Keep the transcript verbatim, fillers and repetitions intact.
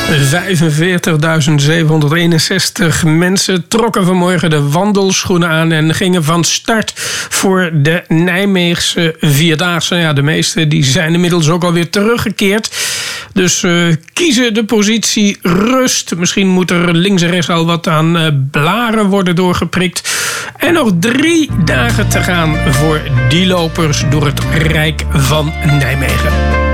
vijfenveertigduizend zevenhonderdeenenzestig mensen trokken vanmorgen de wandelschoenen aan en gingen van start voor de Nijmeegse Vierdaagse. Ja, de meeste die zijn inmiddels ook alweer teruggekeerd. Dus uh, kiezen de positie rust. Misschien moet er links en rechts al wat aan uh, blaren worden doorgeprikt. En nog drie dagen te gaan voor die lopers door het Rijk van Nijmegen.